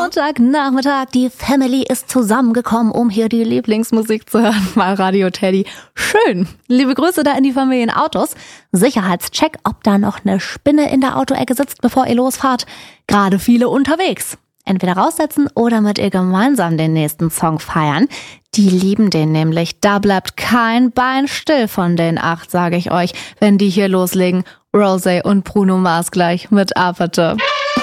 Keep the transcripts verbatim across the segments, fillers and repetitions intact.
Montagnachmittag, die Family ist zusammengekommen, um hier die Lieblingsmusik zu hören. Mal Radio Teddy. Schön. Liebe Grüße da in die Familienautos. Sicherheitscheck, ob da noch eine Spinne in der Autoecke sitzt, bevor ihr losfahrt. Gerade viele unterwegs. Entweder raussetzen oder mit ihr gemeinsam den nächsten Song feiern. Die lieben den nämlich. Da bleibt kein Bein still von den acht, sage ich euch, wenn die hier loslegen. Rosé und Bruno Mars gleich mit Aperte.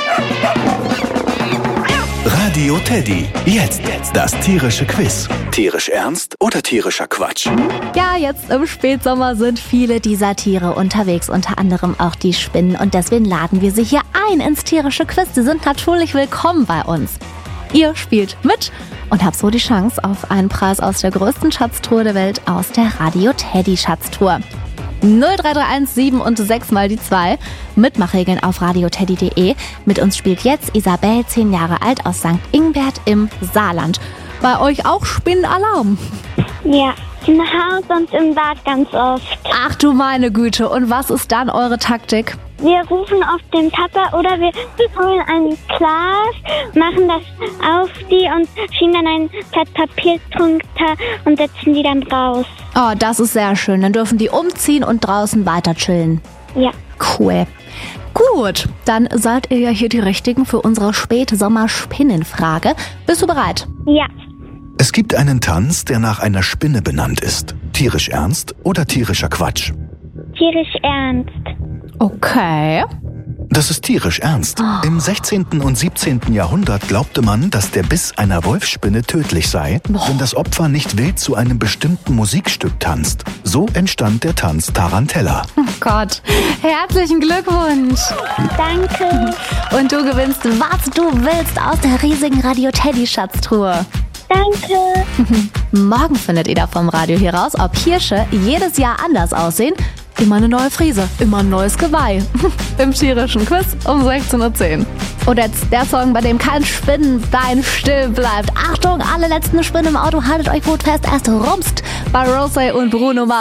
Radio Teddy. Jetzt das tierische Quiz. Tierisch ernst oder tierischer Quatsch? Ja, jetzt im Spätsommer sind viele dieser Tiere unterwegs, unter anderem auch die Spinnen. Und deswegen laden wir sie hier ein ins tierische Quiz. Sie sind natürlich willkommen bei uns. Ihr spielt mit und habt so die Chance auf einen Preis aus der größten Schatztruhe der Welt, aus der Radio Teddy Schatztruhe. null drei drei eins sieben und sechs mal die zwei. Mitmachregeln auf radioteddy punkt de. Mit uns spielt jetzt Isabel, zehn Jahre alt, aus Sankt Ingbert im Saarland. Bei euch auch Spinnenalarm? Ja, im Haus und im Bad ganz oft. Ach du meine Güte, und was ist dann eure Taktik? Wir rufen auf den Papa oder wir holen ein Glas, machen das auf die und schieben dann ein Blatt Papier drunter und setzen die dann raus. Oh, das ist sehr schön. Dann dürfen die umziehen und draußen weiter chillen. Ja. Cool. Gut, dann seid ihr ja hier die Richtigen für unsere Spätsommer-Spinnenfrage. Bist du bereit? Ja. Es gibt einen Tanz, der nach einer Spinne benannt ist. Tierisch ernst oder tierischer Quatsch? Tierisch ernst. Okay. Das ist tierisch ernst. Oh. Im sechzehnten und siebzehnten Jahrhundert glaubte man, dass der Biss einer Wolfsspinne tödlich sei, Oh. wenn das Opfer nicht wild zu einem bestimmten Musikstück tanzt. So entstand der Tanz Tarantella. Oh Gott, herzlichen Glückwunsch. Danke. Und du gewinnst, was du willst, aus der riesigen Radio Teddy Schatztruhe. Danke. Morgen findet ihr da vom Radio hier raus, ob Hirsche jedes Jahr anders aussehen. Immer eine neue Frise, immer ein neues Geweih. Im tierischen Quiz um sechzehn Uhr zehn. Und jetzt der Song, bei dem kein Spinnenbein still bleibt. Achtung, alle letzten Spinnen im Auto, haltet euch gut fest, erst rumst bei Rosé und Bruno Mars.